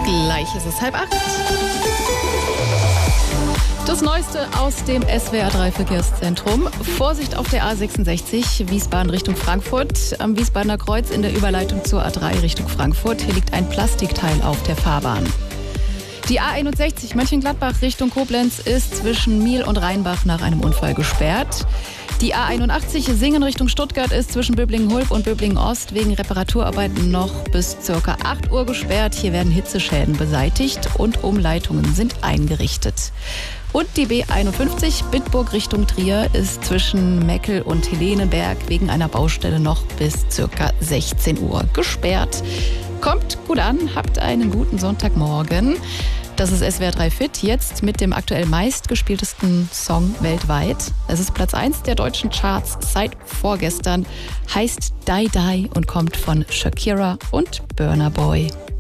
Gleich ist es 7:30. Das Neueste aus dem SWR3 Verkehrszentrum. Vorsicht auf der A66, Wiesbaden Richtung Frankfurt. Am Wiesbadener Kreuz in der Überleitung zur A3 Richtung Frankfurt. Hier liegt ein Plastikteil auf der Fahrbahn. Die A61 Mönchengladbach Richtung Koblenz ist zwischen Miel und Rheinbach nach einem Unfall gesperrt. Die A81 Singen Richtung Stuttgart ist zwischen Böblingen-Hulb und Böblingen-Ost wegen Reparaturarbeiten noch bis ca. 8 Uhr gesperrt. Hier werden Hitzeschäden beseitigt und Umleitungen sind eingerichtet. Und die B51 Bitburg Richtung Trier ist zwischen Meckel und Helenenberg wegen einer Baustelle noch bis ca. 16 Uhr gesperrt. Kommt gut an, habt einen guten Sonntagmorgen. Das ist SWR3 Fit, jetzt mit dem aktuell meistgespieltesten Song weltweit. Es ist Platz 1 der deutschen Charts seit vorgestern, heißt Die Die und kommt von Shakira und Burna Boy.